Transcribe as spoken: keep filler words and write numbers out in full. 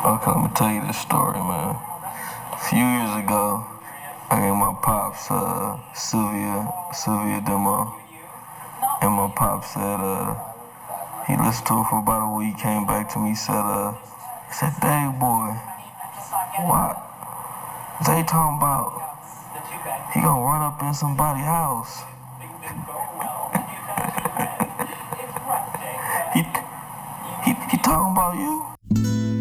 Okay, let me tell you this story, man. A few years ago, I gave my pops uh, Sylvia, Sylvia demo, and my pop said uh, he listened to it for about a week, came back to me, said, uh, he said, Dave boy, what? They talking about he gonna run up in somebody's house. he, he, he talking about you?